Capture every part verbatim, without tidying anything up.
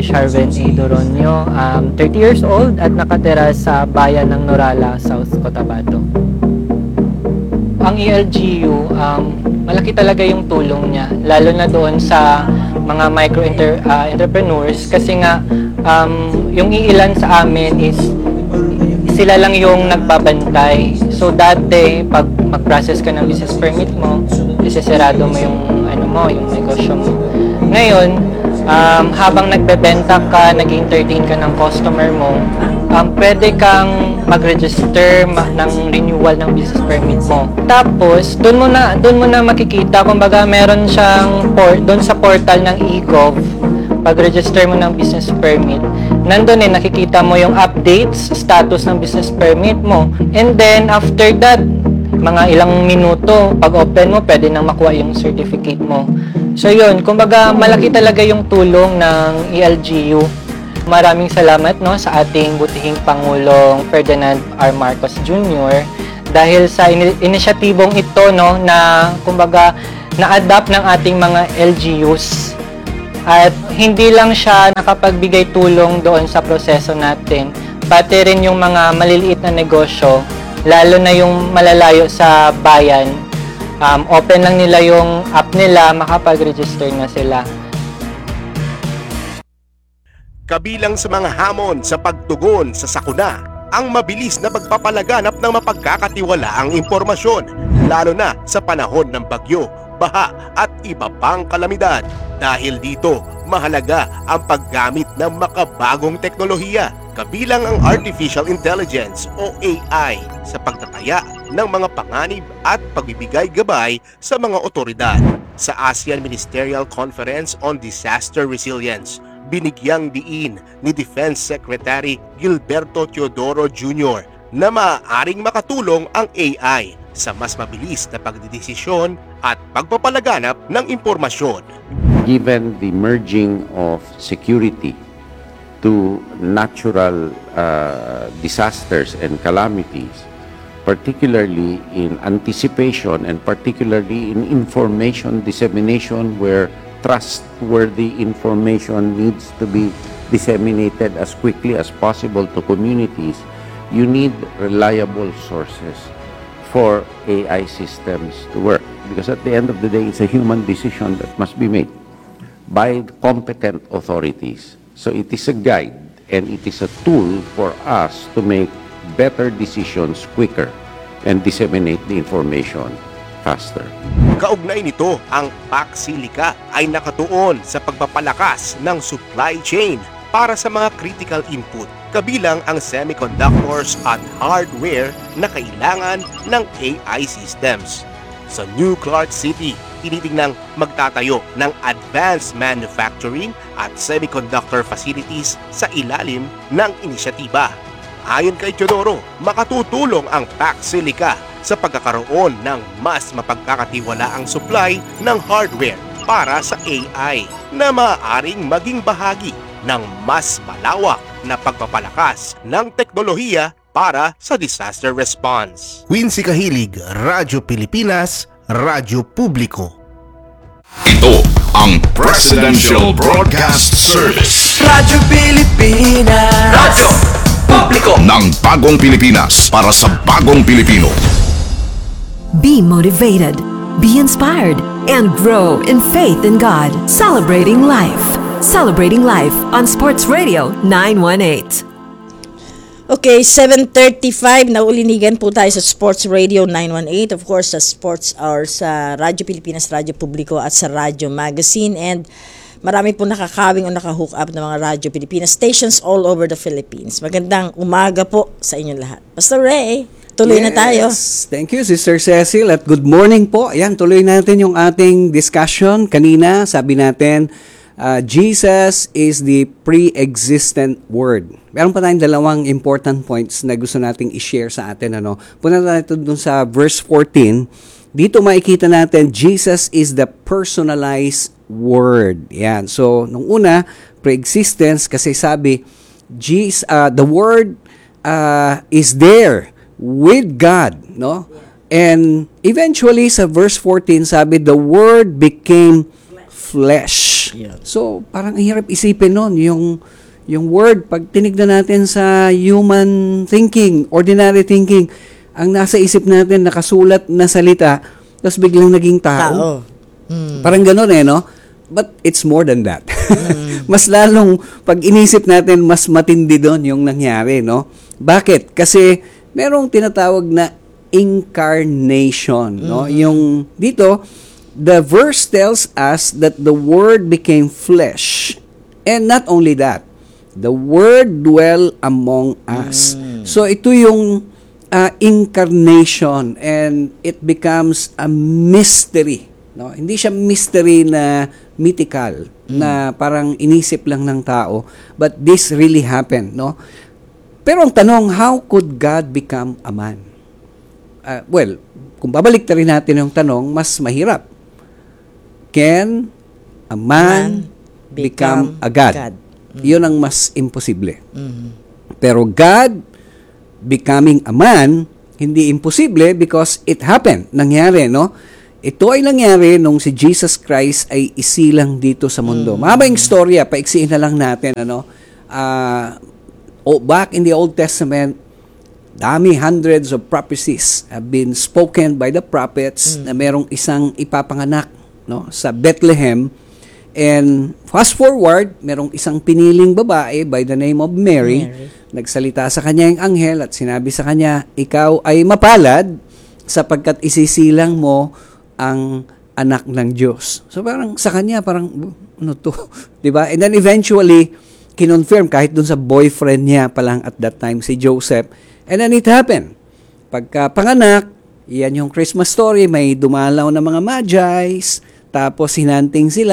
Sharven A. Doronio, um, thirty years old at nakatira sa bayan ng Norala, South Cotabato. Ang E L G U, um, malaki talaga yung tulong niya, lalo na doon sa mga micro inter, uh, entrepreneurs kasi nga um, yung iilan sa amin is sila lang yung nagbabantay. So dati, pag mag-process ka ng business permit mo, isesirado mo yung ano mo, yung negosyo mo. Ngayon, um, habang nagbebenta ka, nag-entertain ka ng customer mo, um, pwede kang mag-register ma- ng renewal ng business permit mo. Tapos, doon mo na doon mo na makikita, kumbaga meron siyang port doon sa portal ng e-gov. Pag-register mo ng business permit, nandun eh nakikita mo yung updates, status ng business permit mo. And then after that, mga ilang minuto, pag open mo, pwede nang makuha yung certificate mo. So yun, kumbaga malaki talaga yung tulong ng E L G U. Maraming salamat no sa ating butihing Pangulong Ferdinand R. Marcos Junior dahil sa in- inisyatibong ito no na kumbaga na-adapt ng ating mga L G Us. At hindi lang siya nakapagbigay tulong doon sa proseso natin, pati rin yung mga maliliit na negosyo, lalo na yung malalayo sa bayan. Um, open lang nila yung app nila, makapag-register na sila. Kabilang sa mga hamon sa pagtugon sa sakuna, ang mabilis na pagpapalaganap ng mapagkakatiwalaang impormasyon, lalo na sa panahon ng bagyo, baha at iba pang kalamidad. Dahil dito, mahalaga ang paggamit ng makabagong teknolohiya, kabilang ang Artificial Intelligence o A I sa pagtataya ng mga panganib at pagbibigay gabay sa mga otoridad. Sa ASEAN Ministerial Conference on Disaster Resilience, binigyang diin ni Defense Secretary Gilberto Teodoro Junior na maaaring makatulong ang A I sa mas mabilis na pagdidesisyon at pagpapalaganap ng impormasyon. Given the merging of security to natural uh, disasters and calamities, particularly in anticipation and particularly in information dissemination where trustworthy information needs to be disseminated as quickly as possible to communities, you need reliable sources for A I systems to work. Because at the end of the day, it's a human decision that must be made by competent authorities. So it is a guide and it is a tool for us to make better decisions quicker and disseminate the information faster. Kaugnay nito, ang PAC-Silica ay nakatuon sa pagpapalakas ng supply chain para sa mga critical input, kabilang ang semiconductors at hardware na kailangan ng A I systems. Sa New Clark City, tinitingnang magtatayo ng advanced manufacturing at semiconductor facilities sa ilalim ng inisyatiba. Ayon kay Teodoro, makatutulong ang PAC-Silica sa pagkakaroon ng mas mapagkakatiwalaang supply ng hardware para sa A I na maaaring maging bahagi ng mas malawak na pagpapalakas ng teknolohiya para sa disaster response. Quincy Kahilig, Radyo Pilipinas, Radyo Publiko. Ito ang Presidential Broadcast Service. Radyo Pilipinas. Radyo Publiko ng Bagong Pilipinas para sa Bagong Pilipino. Be motivated, be inspired, and grow in faith in God. Celebrating life. Celebrating life on Sports Radio nine one eight. Okay, seven thirty-five, naulinigan po tayo sa Sports Radio nine one eight. Of course, sa Sports Hour sa Radyo Pilipinas, Radyo Publiko at sa Radyo Magazine. And marami po nakakawing o nakahook up ng mga Radyo Pilipinas stations all over the Philippines. Magandang umaga po sa inyong lahat. Pastor Ray, tuloy yes, na tayo. Thank you, Sister Cecil. At good morning po. Ayan, tuloy natin yung ating discussion. Kanina, sabi natin, Uh, Jesus is the pre-existent Word. Meron pa tayong dalawang important points na gusto nating i-share sa atin. Ano? Punta natin dun sa verse fourteen. Dito makikita natin, Jesus is the personalized Word. Yan. So, nung una, pre-existence, kasi sabi, Jesus, uh, the Word uh, is there with God. No? And eventually, sa verse fourteen, sabi, the Word became flesh. flesh. So, parang ang hirap isipin nun, yung, yung word, pag tinignan natin sa human thinking, ordinary thinking, ang nasa isip natin, nakasulat na salita, tapos biglang naging tao. Tao. Mm. Parang ganun eh, no? But it's more than that. Mm. Mas lalong, pag inisip natin, mas matindi doon yung nangyari, no? Bakit? Kasi merong tinatawag na incarnation, no? Yung dito, the verse tells us that the Word became flesh. And not only that, the Word dwell among us. So ito yung uh, incarnation, and it becomes a mystery, no? Hindi siya mystery na mythical, na parang inisip lang ng tao, but this really happened, no? Pero ang tanong, how could God become a man? Uh, well, kung babalik na rin natin yung tanong, mas mahirap. Can a man, Man become, become a God? God? Yun ang mas imposible. Mhm. Pero God becoming a man, hindi imposible because it happened. Nangyari, no? Ito ay nangyari nung si Jesus Christ ay isilang dito sa mundo. Mahaba yung storya, paiksiin na lang natin, ano? Uh, oh, back in the Old Testament, dami, hundreds of prophecies have been spoken by the prophets na merong isang ipapanganak, no, sa Bethlehem. And fast forward, merong isang piniling babae by the name of Mary. Mary. Nagsalita sa kanya yung anghel at sinabi sa kanya, ikaw ay mapalad sapagkat isisilang mo ang anak ng Diyos. So parang sa kanya, parang, ano to? Diba? And then eventually, kinonfirm kahit dun sa boyfriend niya pa lang at that time, si Joseph. And then it happened. Pagka panganak, yan yung Christmas story, may dumalaw na mga magis, tapos hinanting sila.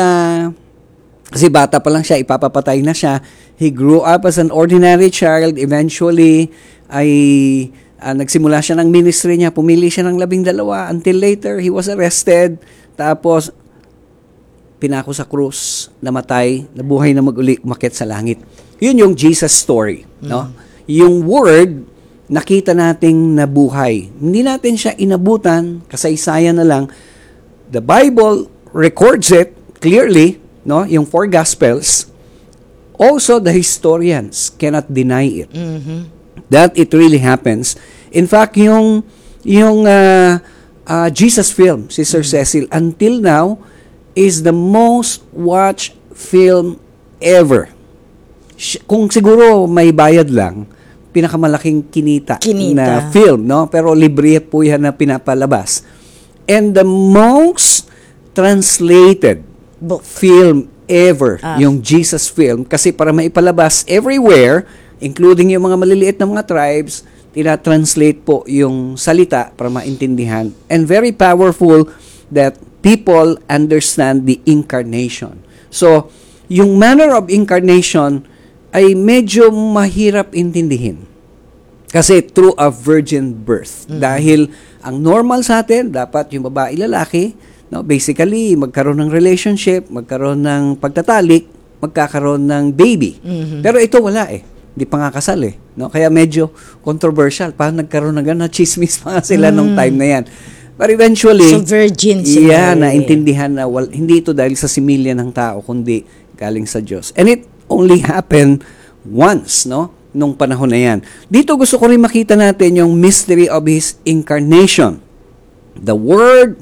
Kasi bata pa lang siya, ipapapatay na siya. He grew up as an ordinary child. Eventually, ay uh, nagsimula siya ng ministry niya. Pumili siya ng labing dalawa. Until later, he was arrested. Tapos, pinako sa krus, namatay, nabuhay na mag-uli, umakyat sa langit. Yun yung Jesus story. No? Yung word, nakita nating nabuhay. Hindi natin siya inabutan, kasaysayan na lang. The Bible records it clearly, no? Yung four Gospels. Also, the historians cannot deny it. That it really happens. In fact, yung yung uh, uh, Jesus film, Sister Cecil, until now, is the most watched film ever. Sh- Kung siguro may bayad lang, pinakamalaking kinita, Kinita. na film, no? Pero libre po yan na pinapalabas. And the most translated Book. film ever, Ah. yung Jesus film, kasi para maipalabas everywhere, including yung mga maliliit na mga tribes, tina-translate po yung salita para maintindihan. And very powerful that people understand the incarnation. So, yung manner of incarnation ay medyo mahirap intindihin. Kasi through a virgin birth. Dahil ang normal sa atin, dapat yung babae lalaki, no, basically, magkaroon ng relationship, magkaroon ng pagtatalik, magkakaroon ng baby. Pero ito wala eh. Hindi pa nga kasal eh. No? Kaya medyo controversial. Paano nagkaroon ng gano'n? Chismis pa nga sila nung time na yan. But eventually, So, virgin sila. yeah, naintindihan na wal, hindi ito dahil sa similya ng tao, kundi galing sa Diyos. And it only happened once, no? Nung panahon na yan. Dito gusto ko rin makita natin yung mystery of His incarnation. The Word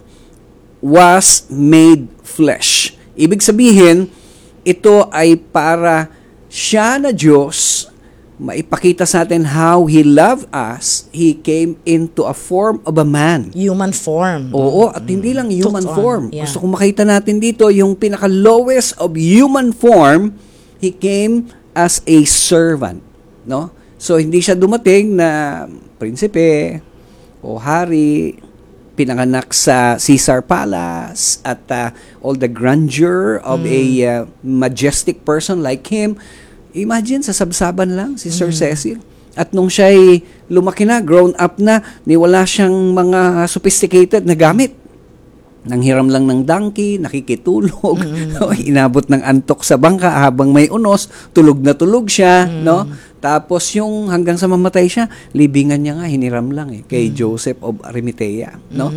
was made flesh. Ibig sabihin, ito ay para siya na Diyos, maipakita sa atin how He loved us. He came into a form of a man. Human form. Oo, at hindi lang human Took on, form. yeah. Gusto kong makita natin dito, yung pinaka-lowest of human form, He came as a servant. No? So, hindi siya dumating na prinsipe o hari, pinanganak sa Caesar Palace at uh, all the grandeur of a uh, majestic person like him. Imagine, sa sabsaban lang si Sir Cecil. At nung siya'y lumaki na, grown up na, ni wala siyang mga sophisticated na gamit. Nanghiram lang ng donkey, nakikitulog, no? Inabot ng antok sa bangka habang may unos, tulog na tulog siya, no? Tapos yung hanggang sa mamatay siya, libingan niya nga, hiniram lang eh, kay Joseph of Arimathea, no?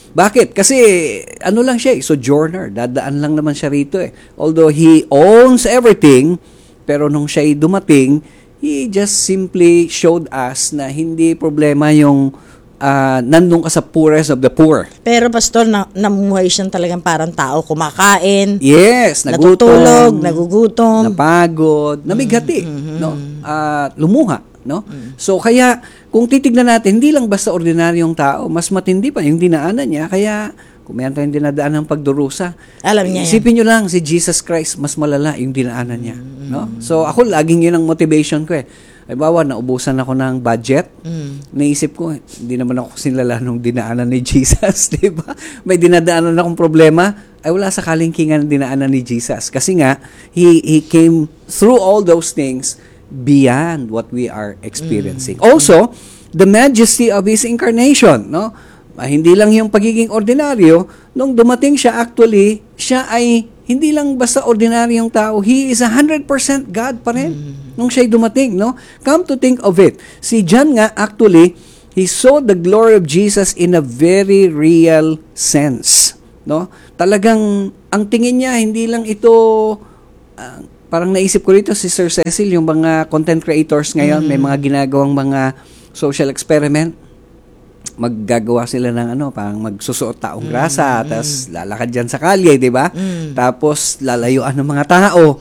Bakit? Kasi ano lang siya, eh, sojourner. Dadaan lang naman siya rito eh. Although he owns everything, pero nung siya dumating, he just simply showed us na hindi problema yung uh, nandun ka sa poorest of the poor. Pero pastor, na, namuhay siyang talagang parang tao, kumakain, Yes, natutulog, nagutom, nagugutom. napagod, namigati, no? At lumuha, no? So kaya kung titignan natin, hindi lang basta ordinaryong tao, mas matindi pa yung dinaanan niya, kaya kung meron tayong dinadaan ng pagdurusa, Alam niya yan. isipin nyo lang, si Jesus Christ, mas malala yung dinaanan niya. No? So, ako, laging yun ang motivation ko eh. Halimbawa, naubusan ako ng budget. Naisip ko, hindi naman ako sinlala nung dinaanan ni Jesus, di ba? May dinadaanan akong problema, ay wala sa kalingkingan ng dinaanan ni Jesus. Kasi nga, He, he came through all those things beyond what we are experiencing. Also, the majesty of His incarnation, no? Ah, hindi lang yung pagiging ordinaryo, nung dumating siya actually, siya ay hindi lang basta ordinaryong tao, he is one hundred percent God pa rin nung siya'y dumating, no? Come to think of it, si John nga actually, he saw the glory of Jesus in a very real sense, no? Talagang, ang tingin niya, hindi lang ito, uh, parang naisip ko rito si Sir Cecil, yung mga content creators ngayon, may mga ginagawang mga social experiment, maggagawa sila ng ano, parang magsusuot taong grasa, mm, tapos lalakad dyan sa kalye, di ba? Mm. Tapos lalayuan ng mga tao.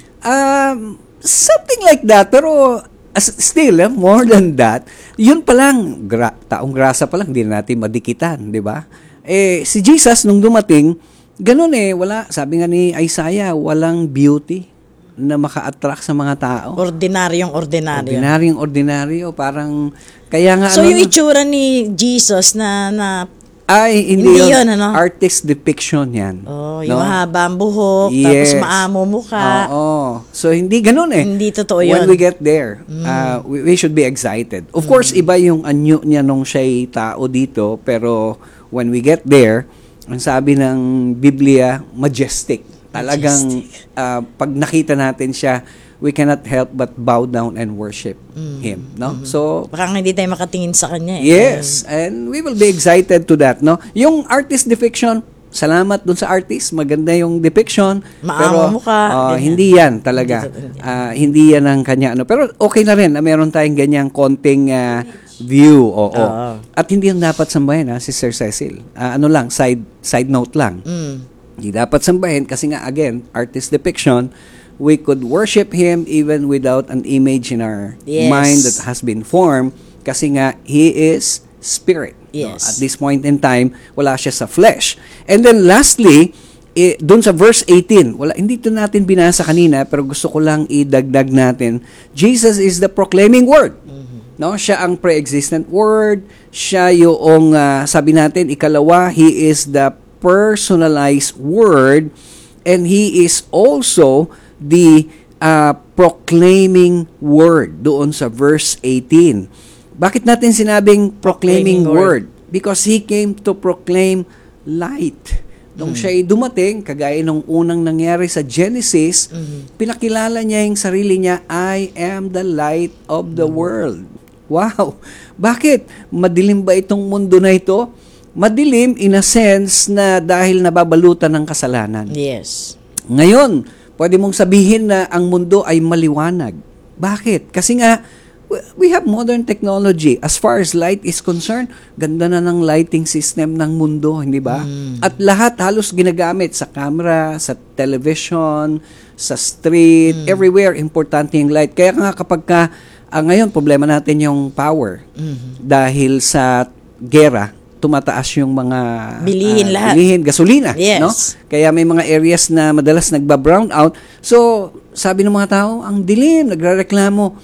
Um, something like that, pero as, still, eh, more than that, yun pa lang, gra, taong grasa pa lang, hindi natin madikitan, di ba? Eh, si Jesus, nung dumating, ganun eh, wala, sabi nga ni Isaiah, walang beauty na maka-attract sa mga tao. Ordinaryong ordinaryo. Ordinaryong ordinaryo, parang, kaya nga So ano, yung itsura ni Jesus na, na ay, hindi, Hindi yun, yun, ano? artist depiction yan. oh, no? yung mahaba ang buhok, Yes. tapos maamo mukha. Oo. So, hindi ganun eh. Hindi totoo When yun. we get there, uh, we, we should be excited. Of course, iba yung anyo niya nung siya'y tao dito, pero when we get there, ang sabi ng Biblia, majestic. Talagang, uh, pag nakita natin siya, we cannot help but bow down and worship Him. No? So, Baka hindi tayo makatingin sa kanya. Eh. yes, and we will be excited to that, no? Yung artist depiction, salamat dun sa artist, maganda yung depiction, Maamo pero mukha, ah, ganyan. hindi yan talaga. Hindi, Ah, hindi yan ang kanya ano. Pero okay na rin na meron tayong ganyang konting ah, view, oo. Oo. At hindi yung dapat sambahin ha, si Sir Cecil. Ah, ano lang, side side note lang. Mm. Hindi dapat sambahin kasi nga again, artist depiction, we could worship Him even without an image in our Yes. mind that has been formed kasi nga He is Spirit. no? Yes. At this point in time, wala siya sa flesh. And then lastly, eh, dun sa verse eighteen, wala, hindi ito natin binasa kanina pero gusto ko lang idagdag natin, Jesus is the proclaiming Word. No, siya ang pre-existent Word, siya yung ah, sabi natin ikalawa, He is the personalized Word, and He is also the uh, proclaiming Word doon sa verse eighteen. Bakit natin sinabing proclaiming, Proclaiming word? Because He came to proclaim light. Nung siya'y dumating, kagaya nung unang nangyari sa Genesis, pinakilala niya yung sarili niya, I am the light of the world. Wow! Bakit? Madilim ba itong mundo na ito? Madilim in a sense na dahil nababalutan ng kasalanan. Yes. Ngayon, pwede mong sabihin na ang mundo ay maliwanag. Bakit? Kasi nga, we have modern technology. As far as light is concerned, ganda na ng lighting system ng mundo, hindi ba? At lahat halos ginagamit sa camera, sa television, sa street, everywhere, importante yung light. Kaya nga kapag ka, ah, ngayon, problema natin yung power. Dahil sa gera, tumataas yung mga Bilihin ah, lahat. bilihin, gasolina, Yes. no? Kaya may mga areas na madalas nagba-brown out. So, sabi ng mga tao, ang dilim, nagrereklamo.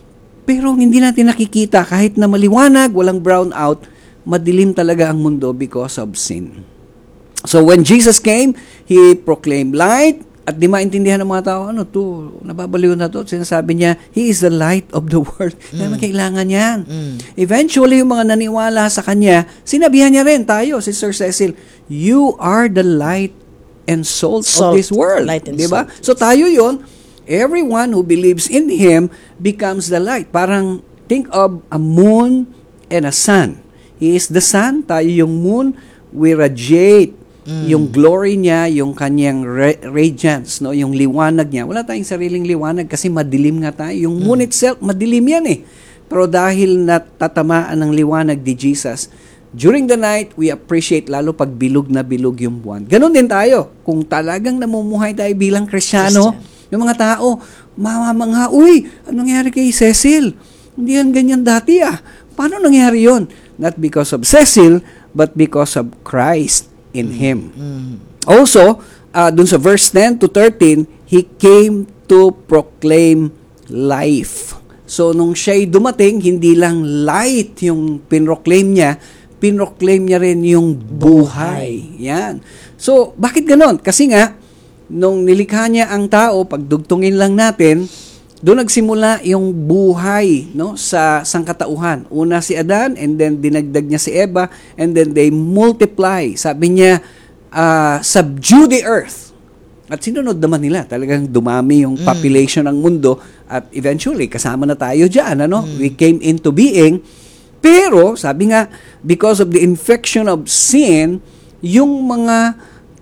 Pero hindi natin nakikita kahit na maliwanag, walang brown out, madilim talaga ang mundo because of sin. So when Jesus came, He proclaimed light, at di maintindihan ng mga tao, ano to, nababaliw na to. Sinasabi niya, He is the light of the world. Kaya mm. kailangan yan. Mm. Eventually, yung mga naniwala sa Kanya, sinabihan niya rin tayo, si Sir Cecil, you are the light and salt, Salt, of this world. light and Di ba? salt. So tayo yon. Everyone who believes in Him becomes the light. Parang think of a moon and a sun. He is the sun, tayo yung moon. we radiate yung glory niya, yung kanyang ra- radiance, no, yung liwanag niya. Wala tayong sariling liwanag kasi madilim nga tayo. Yung moon itself, madilim yan eh. Pero dahil natatamaan ng liwanag ni Jesus, during the night, we appreciate lalo pag bilog na bilog yung buwan. Ganon din tayo. Kung talagang namumuhay tayo bilang Kristyano, yung mga tao, mamamangha, uy, anong nangyari kay Cecil? Hindi yan ganyan dati ah. Paano nangyari yon? Not because of Cecil, but because of Christ in him. Also, uh, dun sa verse ten to thirteen, he came to proclaim life. So, nung siya'y dumating, hindi lang light yung pinroclaim niya, pinroclaim niya rin yung buhay. Yan. So, bakit ganon? Kasi nga, nung nilikha niya ang tao, pagdugtungin lang natin, doon nagsimula yung buhay, no, sa sangkatauhan. Una si Adan, and then dinagdag niya si Eva, and then they multiply. Sabi niya, uh, subdue the earth. At sinunod naman nila. Talagang dumami yung population ng mundo, at eventually, kasama na tayo dyan. Ano? Mm. We came into being. Pero, sabi nga, because of the infection of sin, yung mga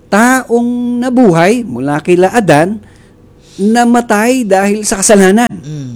taong nabuhay, mula kila Adan, namatay dahil sa kasalanan. Mm.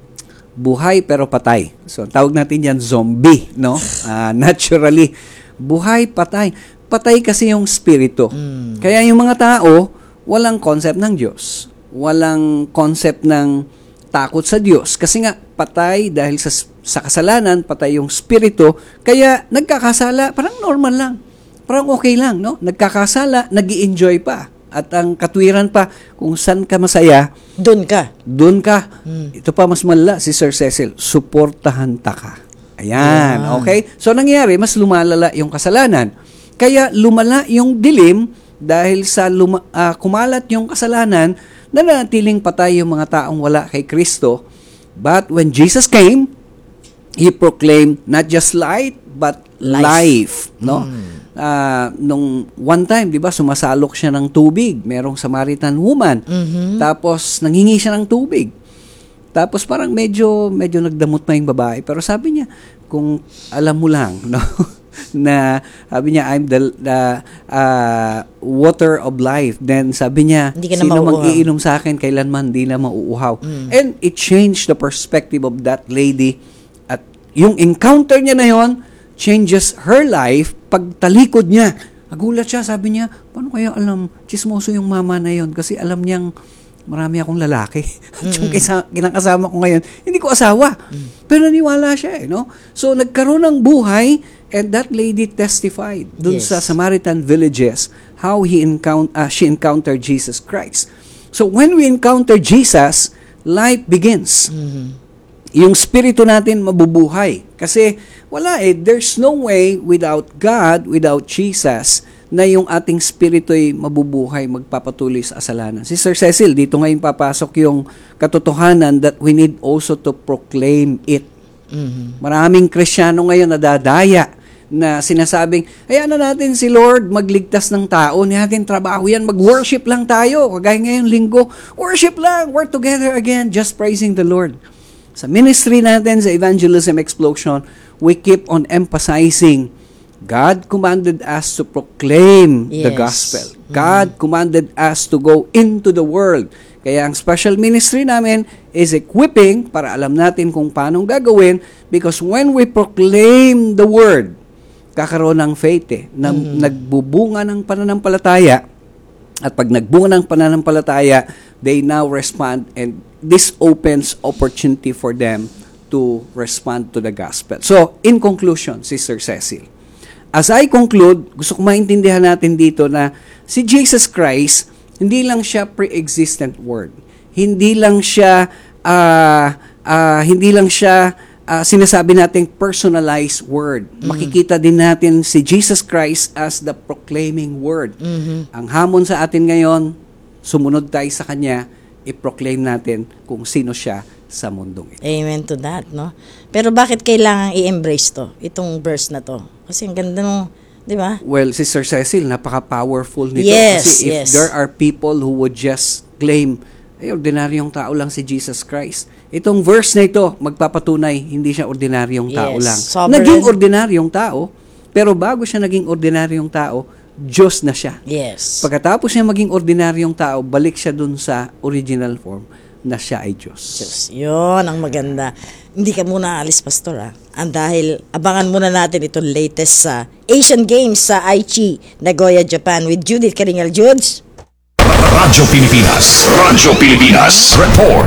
Buhay pero patay. So, tawag natin yan zombie, no? Uh, naturally. Buhay, patay. Patay kasi yung spirito. Mm. Kaya yung mga tao, walang concept ng Diyos. Walang concept ng takot sa Diyos. Kasi nga, patay dahil sa, sa kasalanan, patay yung spirito. Kaya, nagkakasala, parang normal lang. Parang okay lang, no? Nagkakasala, nag-i-enjoy pa. At ang katwiran pa, kung saan ka masaya, doon ka. Doon ka. Hmm. Ito pa mas malala, si Sir Cecil, suportahan ta ka. Ayan, yeah. Okay? So, nangyari, mas lumalala yung kasalanan. Kaya, lumala yung dilim dahil sa luma, uh, kumalat yung kasalanan, nanatiling patay yung mga taong wala kay Kristo. But when Jesus came, He proclaimed not just light, but life. life no? Hmm. Uh, nung one time, di ba, sumasalok siya ng tubig. Merong Samaritan woman. Mm-hmm. Tapos, nanghingi siya ng tubig. Tapos, parang medyo, medyo nagdamot pa yung babae. Pero sabi niya, kung alam mo lang, no? na, sabi niya, I'm the, the uh, water of life. Then, sabi niya, sino mang iinom sa akin, kailanman di na mauuhaw. Mm. And it changed the perspective of that lady. At yung encounter niya na yon changes her life. Pagtalikod niya, nagulat siya, sabi niya, paano kaya alam, chismoso yung mama na yon kasi alam niyang marami akong lalaki. At yung kisa, kinakasama ko ngayon, hindi ko asawa. Mm-hmm. Pero naniwala siya, eh, no? So, nagkaroon ng buhay, and that lady testified dun yes. sa Samaritan villages how he encounter, uh, she encountered Jesus Christ. So, when we encounter Jesus, life begins. Mm-hmm. Yung spirito natin mabubuhay. Kasi wala eh, there's no way without God, without Jesus, na yung ating spirito ay mabubuhay, magpapatuloy sa kasalanan. Si Sir Cecil, dito ngayon papasok yung katotohanan that we need also to proclaim it. Mm-hmm. Maraming Kristiyano ngayon nadadaya na sinasabing, hayaan na natin si Lord magligtas ng tao, hindi natin trabaho yan, mag-worship lang tayo. Kagaya ngayong linggo, worship lang, we're together again, just praising the Lord. Sa ministry natin, sa Evangelism Explosion, we keep on emphasizing God commanded us to proclaim yes. the gospel. God mm-hmm. commanded us to go into the world. Kaya ang special ministry namin is equipping para alam natin kung paano gagawin, because when we proclaim the word, kakaroon ng faith eh, na mm-hmm. nagbubunga ng pananampalataya. At pag nagbunga ng pananampalataya, they now respond, and this opens opportunity for them to respond to the gospel. So, in conclusion, Sister Cecil, as I conclude, gusto ko maintindihan natin dito na si Jesus Christ, hindi lang siya pre-existent word. Hindi lang siya, uh, uh, hindi lang siya uh, sinasabi nating personalized word. Mm-hmm. Makikita din natin si Jesus Christ as the proclaiming word. Mm-hmm. Ang hamon sa atin ngayon, sumunod tayo sa Kanya, i-proclaim natin kung sino siya sa mundong ito. Amen to that, no? Pero bakit kailangan i-embrace to, itong verse na to? Kasi ang ganda nung, di ba? Well, Sister Cecil, napaka-powerful nito. Yes, kasi if yes. there are people who would just claim, ay, ordinaryong tao lang si Jesus Christ. Itong verse na ito, magpapatunay, hindi siya ordinaryong tao yes, lang. sovereign. Naging ordinaryong tao, Pero bago siya naging ordinaryong tao, Diyos na siya. Yes. Pagkatapos niya maging ordinaryong tao, balik siya dun sa original form na siya ay Diyos. Diyos. Yun ang maganda. Hindi ka muna alis, Pastor, ah. Ang dahil, abangan muna natin itong latest sa Asian Games sa Aichi, Nagoya, Japan with Judith Karingal. Judes? Radyo Pilipinas. Radyo Pilipinas. Report.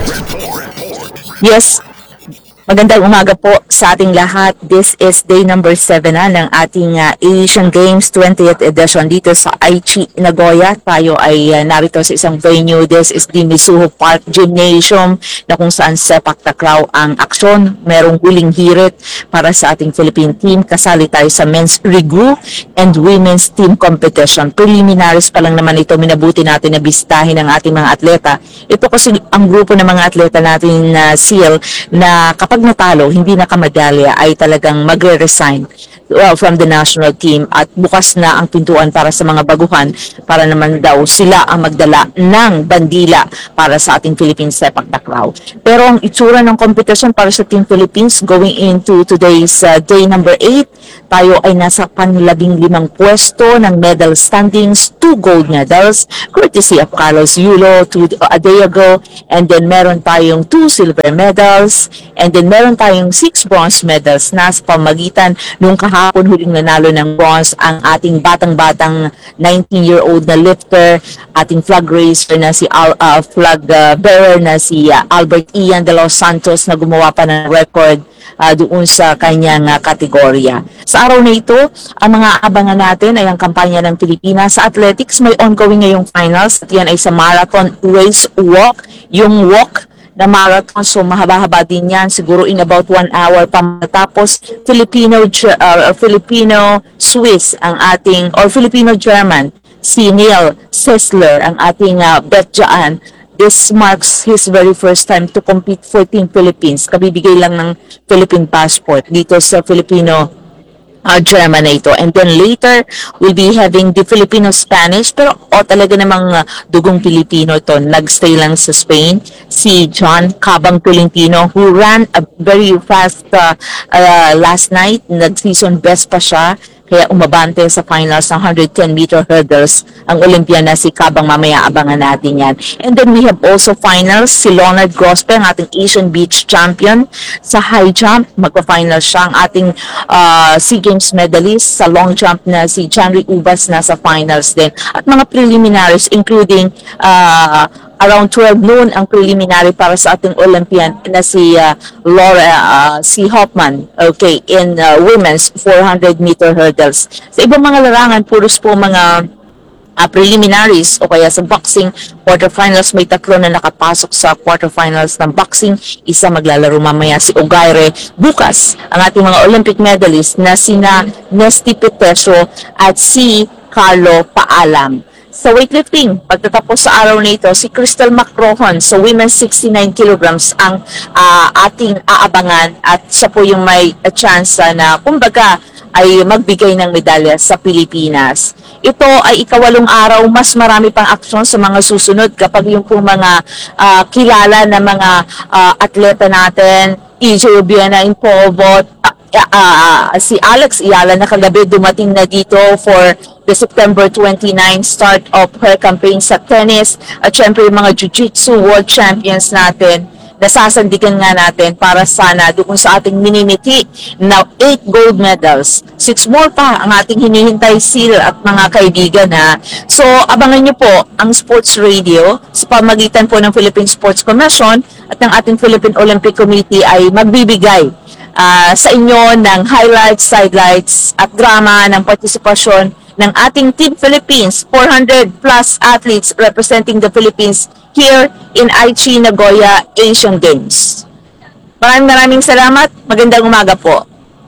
Yes. Magandang umaga po sa ating lahat. This is day number seven na ng ating uh, Asian Games twentieth edition dito sa Aichi, Nagoya. Tayo ay uh, narito sa isang venue. This is the Mizuho Park Gymnasium na kung saan sepak takraw ang aksyon. Merong huling hirit para sa ating Philippine team. Kasali tayo sa men's regroup and women's team competition. Preliminaries pa lang naman ito. Minabuti natin na bisitahin ang ating mga atleta. Ito kasi ang grupo ng mga atleta natin na uh, SEAL na kapag pag natalo, hindi nakamadalya, ay talagang magre-resign uh, from the national team at bukas na ang pintuan para sa mga baguhan para naman daw sila ang magdala ng bandila para sa ating Philippines sepak takraw. Pero ang itsura ng competition para sa Team Philippines going into today's uh, day number eight, tayo ay nasa panlabing limang pwesto ng medal standings, two gold medals, courtesy of Carlos Yulo two, uh, a day ago, and then meron tayong two silver medals, and then meron tayong six bronze medals na sa pamagitan nung kahapon huling nanalo ng bronze ang ating batang-batang nineteen-year-old na lifter, ating flag racer na si Al, uh, flag uh, bearer na si uh, Albert Ian de los Santos na gumawa pa ng record uh, doon sa kanyang uh, kategorya. Sa araw na ito, ang mga abangan natin ay ang kampanya ng Pilipinas. Sa athletics, may ongoing ngayong finals at yan ay sa marathon race walk. Yung walk na marathon, so mahaba-haba din yan, siguro in about one hour pa matapos. Filipino uh, Filipino Swiss ang ating, or Filipino German, si Neil Sessler ang ating uh, bet dyan. This marks his very first time to compete for Team Philippines. Kabibigay lang ng Philippine passport dito sa Filipino Uh, German na ito. And then later, we'll be having the Filipino-Spanish, pero o oh, talaga namang uh, dugong Pilipino ito. Nagstay lang sa Spain, si John Cabang Tolentino, who ran a very fast uh, uh, last night. Nag-season best pa siya. Kaya umabante sa finals ng one hundred ten meter hurdles ang Olympian na si Cabang. Mamaya abangan natin yan. And then we have also finals, si Leonard Grospe, ang ating Asian Beach Champion sa high jump. Magpa-finals siya. Ang ating uh, SEA Games medalist sa long jump na si Chanry Ubas na sa finals din. At mga preliminaries including uh, around twelve noon ang preliminary para sa ating Olympian na si uh, Laura uh, si Hoffman, okay, in uh, women's four hundred meter hurdles. Sa ibang mga larangan, puros po mga uh, preliminaries o kaya sa boxing quarterfinals, may tatlo na nakapasok sa quarterfinals ng boxing. Isa maglalaro mamaya si Ogaire. Bukas, ang ating mga Olympic medalists na sina Nesty Peteso at si Carlo Paalam. Sa weightlifting, pagtatapos sa araw na ito, si Crystal Macrohon sa women's sixty-nine kilograms ang uh, ating aabangan at siya po yung may uh, chance uh, na kumbaga ay magbigay ng medalya sa Pilipinas. Ito ay ikawalong araw, mas marami pang aksyon sa mga susunod kapag yung po mga uh, kilala na mga uh, atleta natin, E J Obiena Impovot, uh, uh, si Alex Iyala na kagabi dumating na dito for the September twenty-ninth start of her campaign sa tennis, at syempre yung mga jiu-jitsu world champions natin, nasasandigan nga natin para sana doon sa ating minimiti na eight gold medals. Six more pa ang ating hinihintay, SEAL at mga kaibigan ha. So abangan nyo po ang Sports Radio sa pamagitan po ng Philippine Sports Commission at ng ating Philippine Olympic Committee ay magbibigay uh, sa inyo ng highlights, sidelights at drama ng partisipasyon ng ating Team Philippines, four hundred plus athletes representing the Philippines here in Aichi, Nagoya Asian Games. Maraming maraming salamat. Magandang umaga po.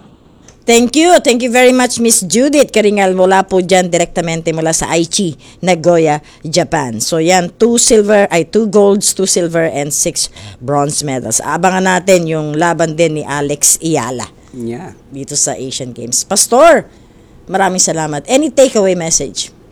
Thank you. Thank you very much, Miss Judith Karingal, mula po dyan direktamente mula sa Aichi, Nagoya, Japan. So yan, two silver, ay two golds, two silver, and six bronze medals. Abangan natin yung laban din ni Alex Iyala Yeah. dito sa Asian Games. Pastor, maraming salamat. Any takeaway message?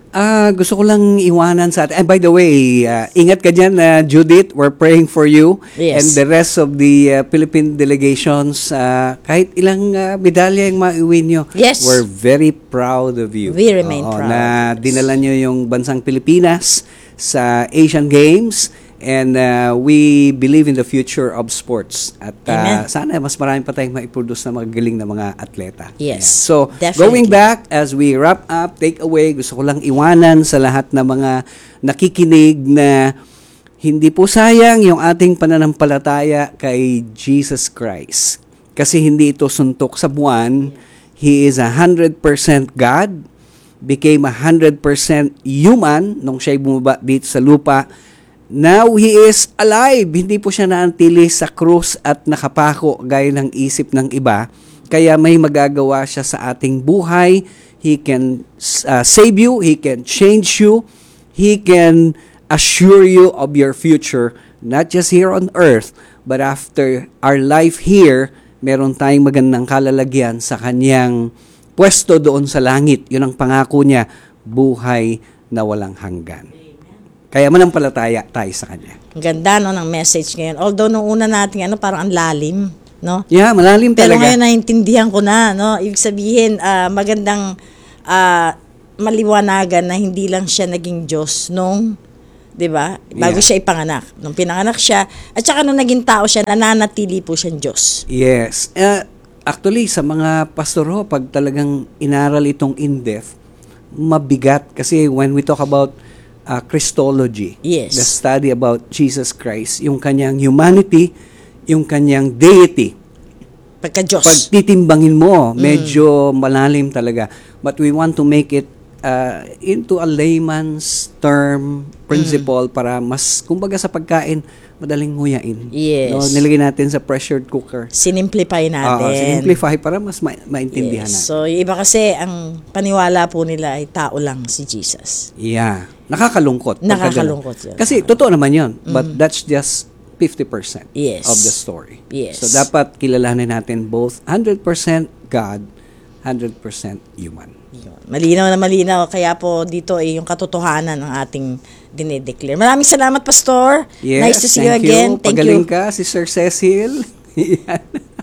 Ah, gusto ko lang iwanan sa atin. And by the way, uh, ingat ka dyan, uh, Judith. We're praying for you. Yes. And the rest of the uh, Philippine delegations. Uh, kahit ilang uh, medalya yung maiuwi nyo. Yes. We're very proud of you. We remain Oo, proud. Na dinala nyo yung bansang Pilipinas sa Asian Games. And uh, we believe in the future of sports. At uh, Amen. sana mas marami pa tayong maiproduce na magagaling na mga atleta. Yes, Ayan. So, definitely. going back, as we wrap up, take away, gusto ko lang iwanan sa lahat ng mga nakikinig na hindi po sayang yung ating pananampalataya kay Jesus Christ. Kasi hindi ito suntok sa buwan. He is a one hundred percent God, became a one hundred percent human nung siya'y bumaba dito sa lupa. Now, He is alive. Hindi po siya naantili sa krus at nakapako gaya ng isip ng iba. Kaya may magagawa siya sa ating buhay. He can uh, save you. He can change you. He can assure you of your future, not just here on earth, but after our life here, meron tayong magandang kalalagyan sa kanyang pwesto doon sa langit. Yun ang pangako niya, buhay na walang hanggan. Kaya manampalataya tayo sa kanya. Ang ganda no ng message ngayon. Although nung una natin ano parang ang lalim, no? Yeah, malalim Pero talaga. ngayon naintindihan ko na, no? Ibig sabihin ah, magandang ah, maliwanagan na hindi lang siya naging Diyos nung 'di ba? Bago Yeah. siya ipanganak. Nung pinanganak siya at saka nung naging tao siya, nananatili po siyang Diyos. Yes. Uh, actually, sa mga pastoro, pag talagang inaral itong in-depth, mabigat. Kasi when we talk about uh, Christology, Yes. the study about Jesus Christ, yung kanyang humanity, yung kanyang deity, Pagka-Diyos. pag titimbangin mo, medyo malalim talaga. But we want to make it uh, into a layman's term principle para mas, kumbaga sa pagkain, madaling nguyain. Yes. No, nilagay natin sa pressured cooker. Sinimplify natin. Oo, simplify para mas ma- maintindihan Yes. natin. So, yung iba kasi, ang paniwala po nila ay tao lang si Jesus. Yeah. Nakakalungkot. pagka Nakakalungkot ganun. yun. Kasi totoo naman yun. But that's just fifty percent Yes. of the story. Yes. So dapat kilalanin natin both one hundred percent God, one hundred percent human. Yun. Malinaw na malinaw. Kaya po dito ay yung katotohanan ng ating dinedeclare. Maraming salamat, Pastor. Yes, Nice to see you thank again. Thank Pagaling you. ka, si Sir Cecil. Yan.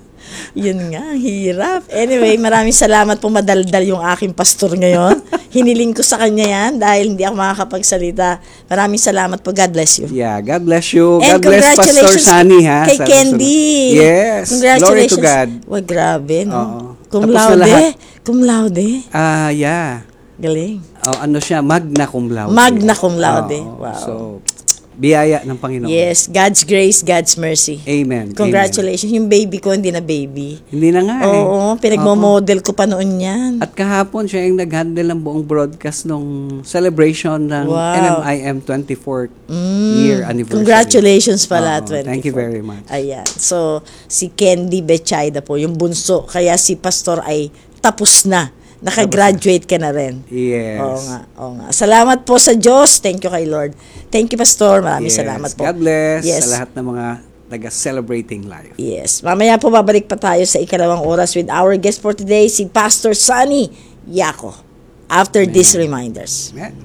Yun nga, hirap. Anyway, maraming salamat po, madaldal yung aking pastor ngayon. Hiniling ko sa kanya yan dahil hindi ako makakapagsalita. Maraming salamat po. God bless you. Yeah, God bless you. And God bless Pastor congratulations Sunny, ha? kay sa Candy. susunod. Yes. Glory to God. Wag, grabe, no? Oo. Cum Tapos na laude. lahat. Cum laude. Ah, yeah. Galing. Oh, ano siya? Magna cum laude. Magna cum laude. Oo. Wow. So, biyaya ng Panginoon. Yes, God's grace, God's mercy. Amen. Congratulations. Yung baby ko, hindi na baby. Hindi na nga eh. Oo, pinagmo-model ko pa noon yan. At kahapon siya yung nag-handle ng buong broadcast nung celebration ng Wow. N M I M twenty-fourth year anniversary. Congratulations pala, Oo, twenty-four. thank you very much. Ayan. So, si Candy Betchayda po, yung bunso. Kaya si Pastor ay tapos na. Nakagraduate ka na rin. Yes. Oo nga, oo nga. Salamat po sa Diyos. Thank you kay Lord. Thank you, Pastor. Maraming Yes. salamat po. God bless Yes. sa lahat ng mga taga-celebrating life. Yes. Mamaya po babalik pa tayo sa ikalawang oras with our guest for today, si Pastor Sunny Yako. After these reminders. Amen.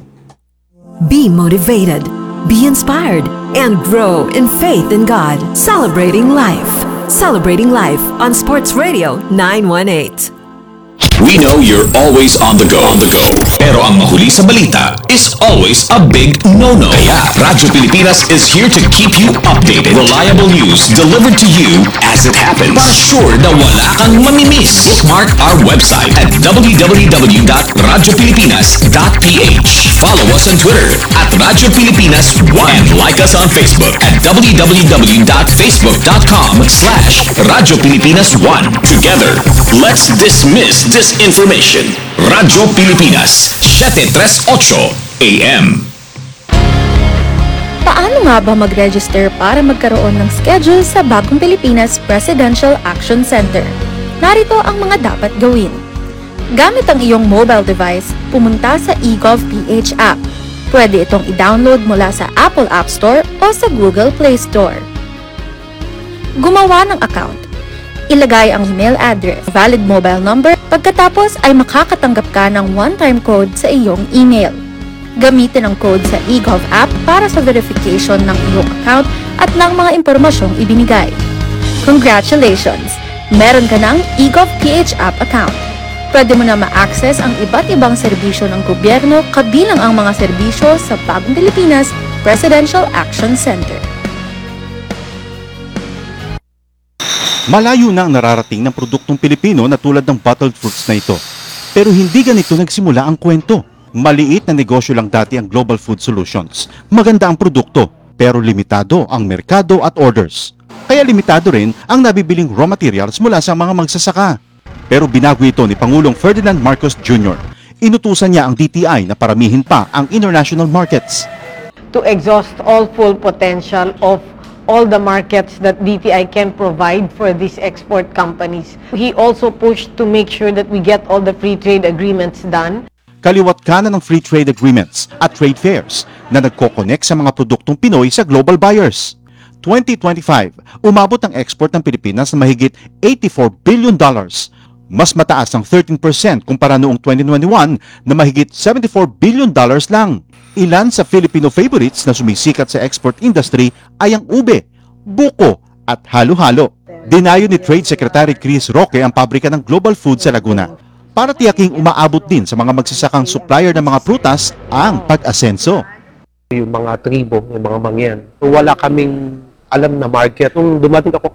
Be motivated, be inspired, and grow in faith in God. Celebrating life. Celebrating life on Sports Radio nine one eight. We know you're always on the go. On the go. Pero ang mahuli sa balita is always a big no-no. Kaya Radyo Pilipinas is here to keep you updated. Reliable news delivered to you as it happens. Para sure na wala kang mamimiss. Bookmark our website at w w w dot radyo pilipinas dot p h. Follow us on Twitter at Radyo Pilipinas one. And like us on Facebook at w w w dot facebook dot com slash Radyo Pilipinas one. Together, let's dismiss disinformation. Radyo Pilipinas, seven thirty-eight A M. Paano nga ba mag-register para magkaroon ng schedule sa Bagong Pilipinas Presidential Action Center? Narito ang mga dapat gawin. Gamit ang iyong mobile device, pumunta sa eGovPH app. Pwede itong i-download mula sa Apple App Store o sa Google Play Store. Gumawa ng account. Ilagay ang email address, valid mobile number, pagkatapos ay makakatanggap ka ng one-time code sa iyong email. Gamitin ang code sa eGov app para sa verification ng iyong account at ng mga impormasyong ibinigay. Congratulations! Meron ka ng eGov P H app account. Pwede mo na ma-access ang iba't ibang serbisyo ng gobyerno kabilang ang mga serbisyo sa Bagong Pilipinas Presidential Action Center. Malayo na ang nararating ng produktong Pilipino na tulad ng bottled fruits na ito. Pero hindi ganito nagsimula ang kwento. Maliit na negosyo lang dati ang Global Food Solutions. Maganda ang produkto, pero limitado ang merkado at orders. Kaya limitado rin ang nabibiling raw materials mula sa mga magsasaka. Pero binago ito ni Pangulong Ferdinand Marcos Junior Inutusan niya ang D T I na paramihin pa ang international markets. To exhaust all full potential of all the markets that D T I can provide for these export companies. He also pushed to make sure that we get all the free trade agreements done. Kaliwat kanan ng free trade agreements at trade fairs na nagko-connect sa mga produktong Pinoy sa global buyers. twenty twenty-five, umabot ang export ng Pilipinas na mahigit eighty-four billion dollars. Mas mataas ang thirteen percent kumpara noong twenty twenty-one na mahigit seventy-four billion dollars lang. Ilan sa Filipino favorites na sumisikat sa export industry ay ang ube, buko at halo-halo. Dinayo ni Trade Secretary Chris Roque ang pabrika ng Global Food sa Laguna para tiyaking umaabot din sa mga magsasakang supplier ng mga prutas ang pag-asenso. Yung mga tribo, yung mga mangyan, wala kaming alam na market. Nung dumating ako